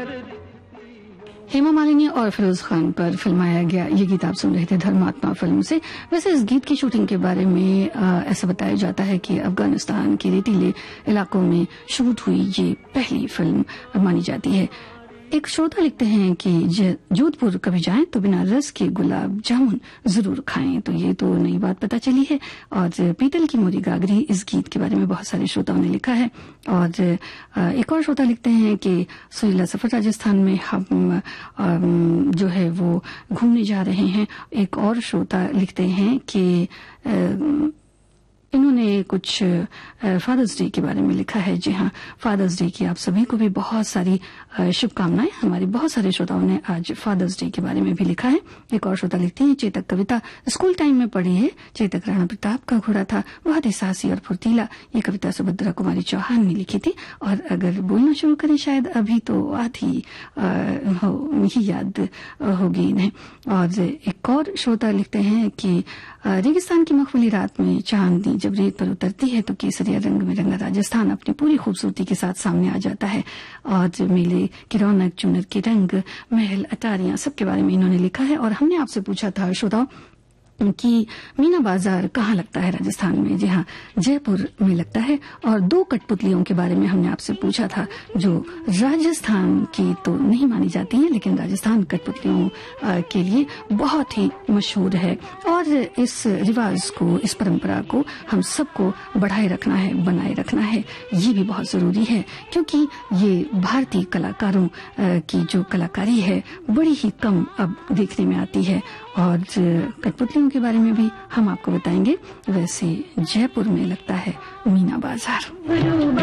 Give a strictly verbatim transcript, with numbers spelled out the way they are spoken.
हेमा मालिनी और फिरोज खान पर फिल्माया गया ये गीत आप सुन रहे थे धर्मात्मा फिल्म से। वैसे इस गीत की शूटिंग के बारे में आ, ऐसा बताया जाता है कि अफगानिस्तान के रेतीले इलाकों में शूट हुई ये पहली फिल्म मानी जाती है। एक श्रोता लिखते हैं कि जोधपुर कभी जाएं तो बिना रस के गुलाब जामुन जरूर खाएं, तो ये तो नई बात पता चली है। और पीतल की मोरी गागरी इस गीत के बारे में बहुत सारे श्रोताओं ने लिखा है। और एक और श्रोता लिखते हैं कि सुरीला सफर राजस्थान में हम जो है वो घूमने जा रहे हैं। एक और श्रोता लिखते हैं कि इन्होंने कुछ फादर्स डे के बारे में लिखा है। जी हाँ, फादर्स डे की आप सभी को भी बहुत सारी शुभकामनाएं। हमारे बहुत सारे श्रोताओं ने आज फादर्स डे के बारे में भी लिखा है। एक और श्रोता लिखती हैं, चेतक कविता स्कूल टाइम में पढ़ी है। चेतक राणा प्रताप का घोड़ा था, बहुत ही साहसी और फुर्तीला। ये कविता सुभद्रा कुमारी चौहान ने लिखी थी। और अगर बोलना शुरू करें शायद अभी तो आधी ही याद होगी इन्हें। और एक और श्रोता लिखते हैं कि रेगिस्तान की मखमली रात में चांदनी जब रेत पर उतरती है तो केसरिया रंग में रंगा राजस्थान अपनी पूरी खूबसूरती के साथ सामने आ जाता है। और मेले की रौनक, चुनर के रंग, महल, अटारियां, सबके बारे में इन्होंने लिखा है। और हमने आपसे पूछा था श्रोताओं कि मीना बाजार कहाँ लगता है राजस्थान में। जी हाँ, जयपुर में लगता है। और दो कठपुतलियों के बारे में हमने आपसे पूछा था जो राजस्थान की तो नहीं मानी जाती हैं लेकिन राजस्थान कठपुतलियों के लिए बहुत ही मशहूर है। और इस रिवाज को, इस परंपरा को हम सबको बढ़ाए रखना है, बनाए रखना है। ये भी बहुत जरूरी है क्योंकि ये भारतीय कलाकारों की जो कलाकारी है बड़ी ही कम अब देखने में आती है। और कठपुतलियों के बारे में भी हम आपको बताएंगे। वैसे जयपुर में लगता है मीना बाजार।